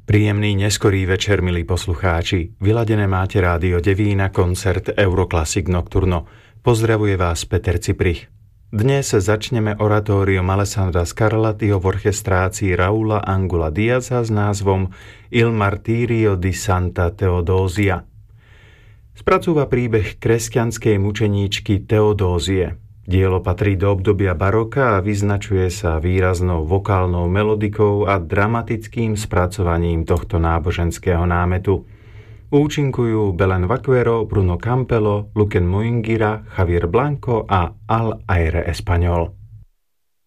Príjemný neskorý večer, milí poslucháči. Vyladené máte rádio Devín na koncert Euroclassic Nocturno. Pozdravuje vás Peter Ciprich. Dnes začneme oratórium Alessandra Scarlattiho v orchestrácii Raula Angula Diaza s názvom Il martirio di Santa Teodózia. Spracúva príbeh kresťanskej mučeníčky Teodózie. Dielo patrí do obdobia baroka a vyznačuje sa výraznou vokálnou melodikou a dramatickým spracovaním tohto náboženského námetu. Účinkujú Belen Vaquero, Bruno Campello, Luquen Muingira, Javier Blanco a Al Aire Español.